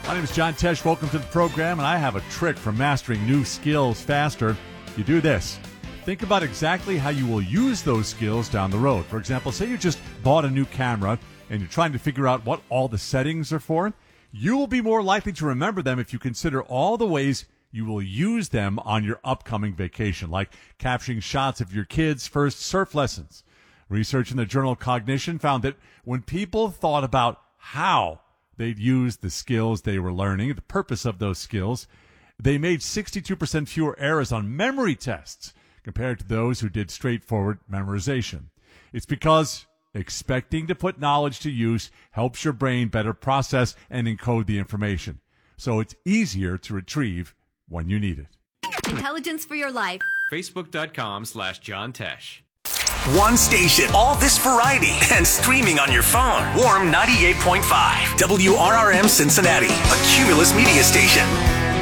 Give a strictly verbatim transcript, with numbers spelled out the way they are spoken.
My name is John Tesh. Welcome to the program, and I have a trick for mastering new skills faster. You do this. Think about exactly how you will use those skills down the road. For example, say you just bought a new camera and you're trying to figure out what all the settings are for. You will be more likely to remember them if you consider all the ways you will use them on your upcoming vacation, like capturing shots of your kids' first surf lessons. Research in the journal Cognition found that when people thought about how they'd use the skills they were learning, the purpose of those skills, they made sixty-two percent fewer errors on memory tests compared to those who did straightforward memorization. It's because expecting to put knowledge to use helps your brain better process and encode the information, so it's easier to retrieve when you need it. Intelligence for your life. Facebook.com slash John Tesh. One station, all this variety, and streaming on your phone. Warm ninety-eight point five, W R R M Cincinnati, a Cumulus media station.